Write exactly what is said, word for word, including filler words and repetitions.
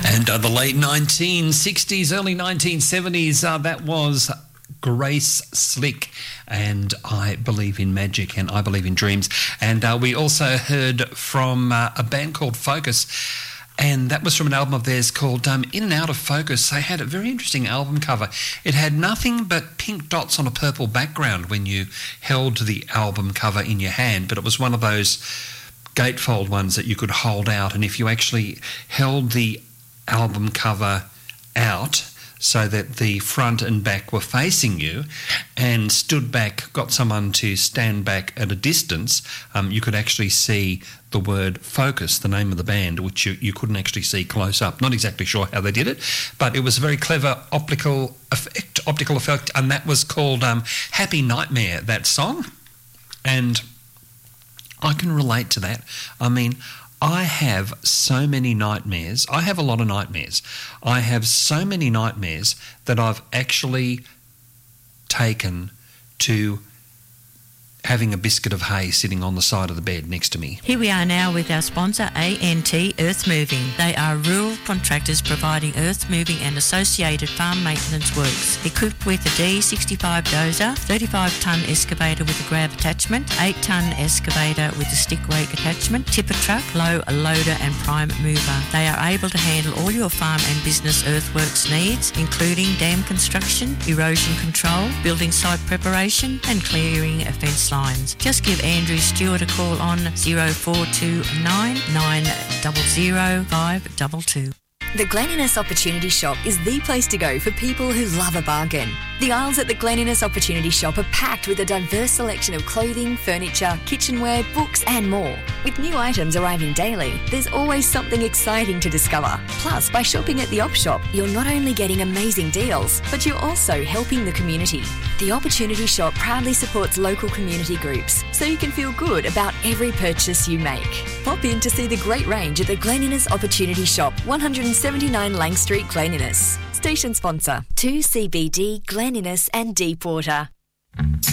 And uh, the late nineteen sixties, early nineteen seventies, uh, that was Grace Slick, and I Believe in Magic, and I Believe in Dreams. And uh, we also heard from uh, a band called Focus, and that was from an album of theirs called um, In and Out of Focus. They had a very interesting album cover. It had nothing but pink dots on a purple background when you held the album cover in your hand, but it was one of those gatefold ones that you could hold out, and if you actually held the album cover out so that the front and back were facing you and stood back, got someone to stand back at a distance, um, you could actually see the word Focus, the name of the band, which you, you couldn't actually see close up. Not exactly sure how they did it, but it was a very clever optical effect, optical effect, and that was called um, Happy Nightmare, that song. And I can relate to that. I mean, I have so many nightmares. I have a lot of nightmares. I have so many nightmares that I've actually taken to having a biscuit of hay sitting on the side of the bed next to me. Here we are now with our sponsor, A N T Earth Moving. They are rural contractors providing earth moving and associated farm maintenance works. Equipped with a D sixty-five dozer, thirty-five tonne excavator with a grab attachment, eight tonne excavator with a stick rake attachment, tipper truck, low loader and prime mover. They are able to handle all your farm and business earthworks needs, including dam construction, erosion control, building site preparation and clearing of fence lines. Just give Andrew Stewart a call on zero four two nine nine zero zero five two two. The Glen Innes Opportunity Shop is the place to go for people who love a bargain. The aisles at the Glen Innes Opportunity Shop are packed with a diverse selection of clothing, furniture, kitchenware, books and more. With new items arriving daily, there's always something exciting to discover. Plus, by shopping at the Op Shop, you're not only getting amazing deals, but you're also helping the community. The Opportunity Shop proudly supports local community groups, so you can feel good about every purchase you make. Pop in to see the great range at the Glen Innes Opportunity Shop, one seventy-nine Lang Street, Glen Innes. Station sponsor, two C B D, Glen Innes and Deepwater.